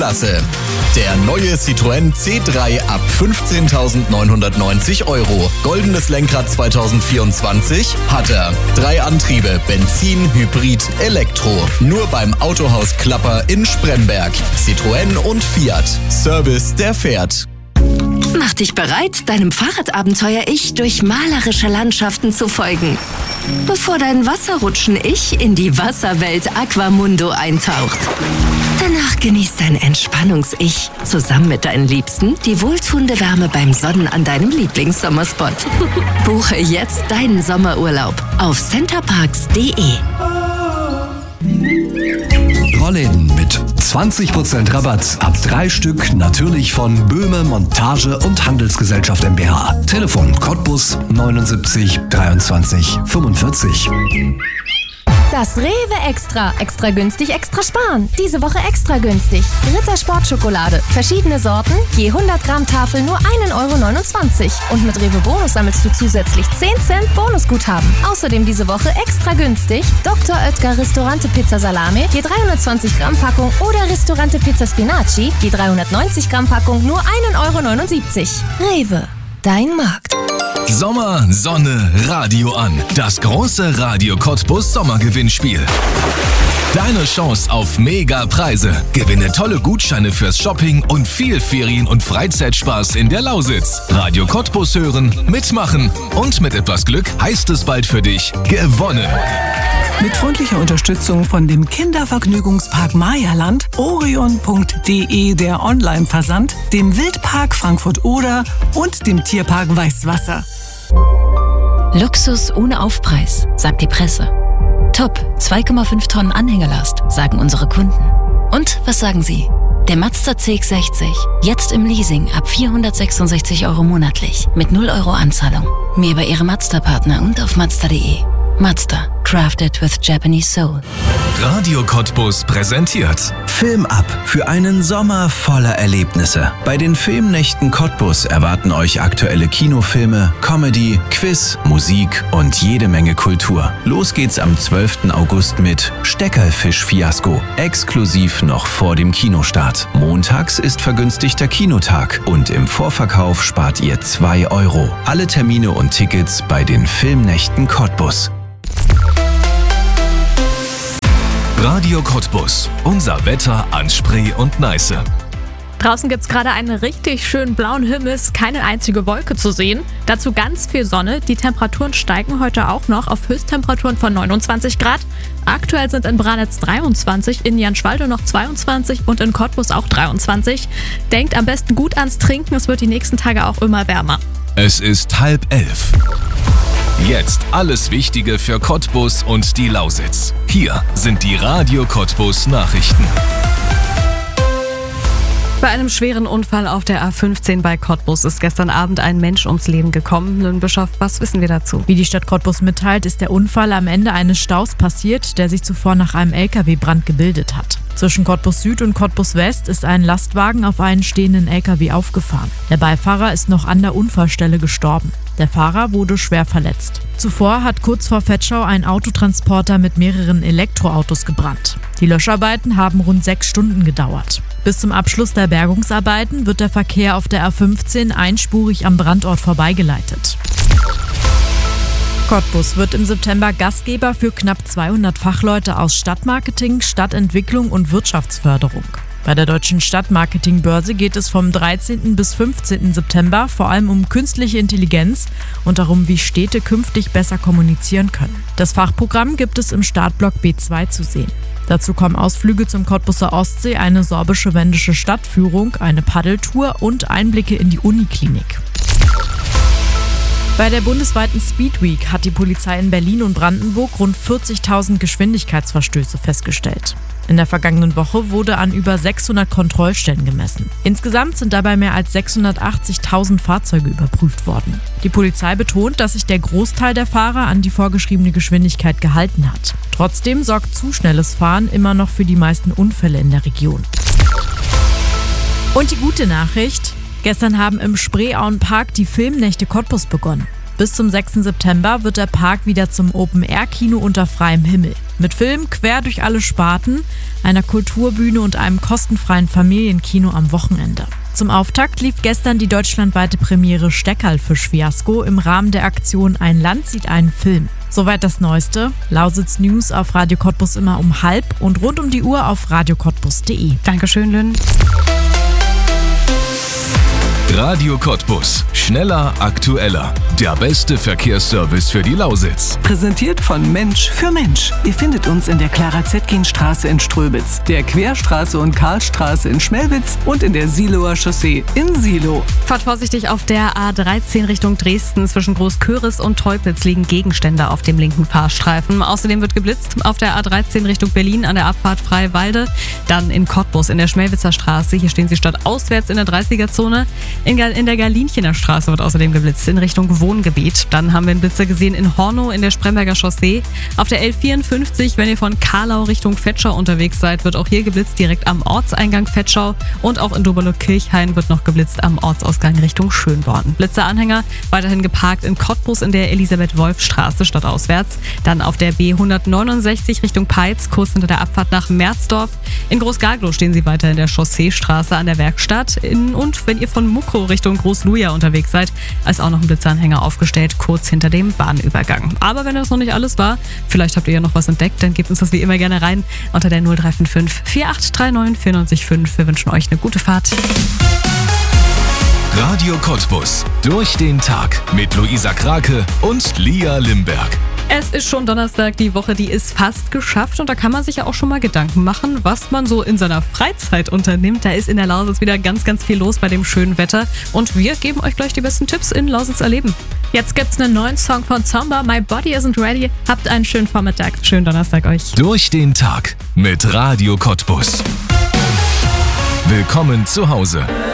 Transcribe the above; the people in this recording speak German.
Klasse. Der neue Citroën C3 ab 15.990 €. Goldenes Lenkrad 2024 hat er. 3 Antriebe, Benzin, Hybrid, Elektro. Nur beim Autohaus Klapper in Spremberg. Citroën und Fiat. Service, der fährt. Mach dich bereit, deinem Fahrradabenteuer-Ich durch malerische Landschaften zu folgen. Bevor dein Wasserrutschen-Ich in die Wasserwelt Aquamundo eintaucht. Danach genießt dein Entspannungs-Ich zusammen mit deinen Liebsten die wohltuende Wärme beim Sonnen an deinem Lieblingssommerspot. Buche jetzt deinen Sommerurlaub auf centerparks.de. Rollläden mit 20% Rabatt ab 3 Stück, natürlich von Böhme Montage und Handelsgesellschaft mbH. Telefon Cottbus 79 23 45. Das Rewe Extra. Extra günstig, extra sparen. Diese Woche extra günstig. Ritter Sportschokolade. Verschiedene Sorten. Je 100 Gramm Tafel nur 1,29 €. Und mit Rewe Bonus sammelst du zusätzlich 10 Cent Bonusguthaben. Außerdem diese Woche extra günstig. Dr. Oetker Ristorante Pizza Salame. Je 320 Gramm Packung. Oder Ristorante Pizza Spinaci. Je 390 Gramm Packung nur 1,79 €. Rewe. Dein Markt. Sommer, Sonne, Radio an. Das große Radio Cottbus Sommergewinnspiel. Deine Chance auf Mega-Preise. Gewinne tolle Gutscheine fürs Shopping und viel Ferien- und Freizeitspaß in der Lausitz. Radio Cottbus hören, mitmachen und mit etwas Glück heißt es bald für dich gewonnen. Mit freundlicher Unterstützung von dem Kindervergnügungspark Mayaland, orion.de der Online-Versand, dem Wildpark Frankfurt-Oder und dem Tierpark Weißwasser. Luxus ohne Aufpreis, sagt die Presse. Top, 2,5 Tonnen Anhängerlast, sagen unsere Kunden. Und was sagen Sie? Der Mazda CX-60, jetzt im Leasing ab 466 € monatlich, mit 0 € Anzahlung. Mehr bei Ihrem Mazda-Partner und auf mazda.de. Mazda, crafted with Japanese soul. Radio Cottbus präsentiert Film ab für einen Sommer voller Erlebnisse. Bei den Filmnächten Cottbus erwarten euch aktuelle Kinofilme, Comedy, Quiz, Musik und jede Menge Kultur. Los geht's am 12. August mit Steckerfisch-Fiasko, exklusiv noch vor dem Kinostart. Montags ist vergünstigter Kinotag und im Vorverkauf spart ihr 2 €. Alle Termine und Tickets bei den Filmnächten Cottbus. Radio Cottbus. Unser Wetter an Spree und Neiße. Draußen gibt es gerade einen richtig schönen blauen Himmel, ist keine einzige Wolke zu sehen. Dazu ganz viel Sonne. Die Temperaturen steigen heute auch noch auf Höchsttemperaturen von 29 Grad. Aktuell sind in Branitz 23, in Janschwalde noch 22 und in Cottbus auch 23. Denkt am besten gut ans Trinken, es wird die nächsten Tage auch immer wärmer. Es ist 10:30. Jetzt alles Wichtige für Cottbus und die Lausitz. Hier sind die Radio Cottbus Nachrichten. Bei einem schweren Unfall auf der A15 bei Cottbus ist gestern Abend ein Mensch ums Leben gekommen. Nun, Bischof, was wissen wir dazu? Wie die Stadt Cottbus mitteilt, ist der Unfall am Ende eines Staus passiert, der sich zuvor nach einem LKW-Brand gebildet hat. Zwischen Cottbus Süd und Cottbus West ist ein Lastwagen auf einen stehenden LKW aufgefahren. Der Beifahrer ist noch an der Unfallstelle gestorben. Der Fahrer wurde schwer verletzt. Zuvor hat kurz vor Vetschau ein Autotransporter mit mehreren Elektroautos gebrannt. Die Löscharbeiten haben rund 6 Stunden gedauert. Bis zum Abschluss der Bergungsarbeiten wird der Verkehr auf der A15 einspurig am Brandort vorbeigeleitet. Cottbus wird im September Gastgeber für knapp 200 Fachleute aus Stadtmarketing, Stadtentwicklung und Wirtschaftsförderung. Bei der Deutschen Stadtmarketingbörse geht es vom 13. bis 15. September vor allem um künstliche Intelligenz und darum, wie Städte künftig besser kommunizieren können. Das Fachprogramm gibt es im Startblock B2 zu sehen. Dazu kommen Ausflüge zum Cottbuser Ostsee, eine sorbische-wendische Stadtführung, eine Paddeltour und Einblicke in die Uniklinik. Bei der bundesweiten Speed Week hat die Polizei in Berlin und Brandenburg rund 40.000 Geschwindigkeitsverstöße festgestellt. In der vergangenen Woche wurde an über 600 Kontrollstellen gemessen. Insgesamt sind dabei mehr als 680.000 Fahrzeuge überprüft worden. Die Polizei betont, dass sich der Großteil der Fahrer an die vorgeschriebene Geschwindigkeit gehalten hat. Trotzdem sorgt zu schnelles Fahren immer noch für die meisten Unfälle in der Region. Und die gute Nachricht: Gestern haben im Spreeauenpark die Filmnächte Cottbus begonnen. Bis zum 6. September wird der Park wieder zum Open-Air-Kino unter freiem Himmel. Mit Film quer durch alle Sparten, einer Kulturbühne und einem kostenfreien Familienkino am Wochenende. Zum Auftakt lief gestern die deutschlandweite Premiere Steckerlfisch-Fiasko im Rahmen der Aktion Ein Land sieht einen Film. Soweit das Neueste. Lausitz News auf Radio Cottbus immer um 12:30 und rund um die Uhr auf radiocottbus.de. Dankeschön, Lynn. Radio Cottbus. Schneller, aktueller. Der beste Verkehrsservice für die Lausitz. Präsentiert von Mensch für Mensch. Ihr findet uns in der Clara-Zetkin-Straße in Ströbitz, der Querstraße und Karlstraße in Schmelwitz und in der Siloer Chaussee in Silo. Fahrt vorsichtig auf der A13 Richtung Dresden. Zwischen Großköris und Teupitz liegen Gegenstände auf dem linken Fahrstreifen. Außerdem wird geblitzt auf der A13 Richtung Berlin an der Abfahrt Freiwalde. Dann in Cottbus in der Schmelwitzer Straße. Hier stehen sie stadtauswärts in der 30er-Zone. In der Galinchener Straße wird außerdem geblitzt in Richtung Wohngebiet. Dann haben wir einen Blitzer gesehen in Hornow in der Spremberger Chaussee. Auf der L54, wenn ihr von Karlau Richtung Vetschau unterwegs seid, wird auch hier geblitzt direkt am Ortseingang Vetschau. Und auch in Doberlo-Kirchhain wird noch geblitzt am Ortsausgang Richtung Schönborn. Blitzeranhänger weiterhin geparkt in Cottbus in der Elisabeth-Wolf-Straße stadtauswärts. Dann auf der B169 Richtung Peitz, kurz hinter der Abfahrt nach Merzdorf. In Großgarglow stehen sie weiter in der Chausseestraße an der Werkstatt. Und wenn ihr von Mucko Richtung Großluja unterwegs seid, ist auch noch ein Blitzeranhänger aufgestellt, kurz hinter dem Bahnübergang. Aber wenn das noch nicht alles war, vielleicht habt ihr ja noch was entdeckt, dann gebt uns das wie immer gerne rein unter der 0355 4839 495. Wir wünschen euch eine gute Fahrt. Radio Cottbus. Durch den Tag mit Luisa Krake und Lia Limberg. Es ist schon Donnerstag, die Woche, die ist fast geschafft und da kann man sich ja auch schon mal Gedanken machen, was man so in seiner Freizeit unternimmt. Da ist in der Lausitz wieder ganz, ganz viel los bei dem schönen Wetter und wir geben euch gleich die besten Tipps in Lausitz erleben. Jetzt gibt's einen neuen Song von Zomba, My Body Isn't Ready. Habt einen schönen Vormittag, schönen Donnerstag euch. Durch den Tag mit Radio Cottbus. Willkommen zu Hause.